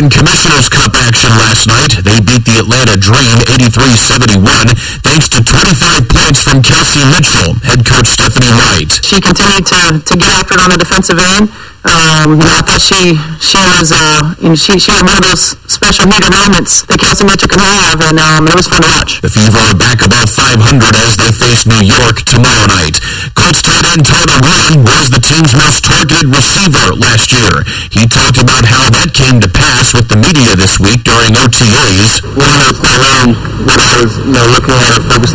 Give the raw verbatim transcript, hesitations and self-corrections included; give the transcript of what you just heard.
In Commissioner's Cup action last night, they beat the Atlanta Dream eighty-three seventy-one thanks to twenty-five points from Kelsey Mitchell. Head coach Stephanie Wright. She continued to, to get after it on the defensive end. Um, you know, I thought she she was uh, you know, she she had one of those special heated moments that Kelsey Mitchell can have, and um, it was fun to watch. The Fever are back above five hundred as they face New York tomorrow night. Colts tight end Tyler Green was the team's most targeted receiver last year. He talked about how that came to pass with the media this week during O T As. One of those that um, when I was you know looking at her, focused